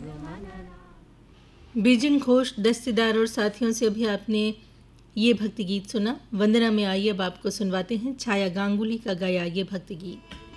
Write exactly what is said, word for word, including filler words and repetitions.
Beijing Ghosh, Dastidar और साथियों से अभी आपने ये भक्ति गीत सुना। वंदना में आइए अब आपको सुनवाते हैं छाया गांगुली का गाया ये भक्ति गीत।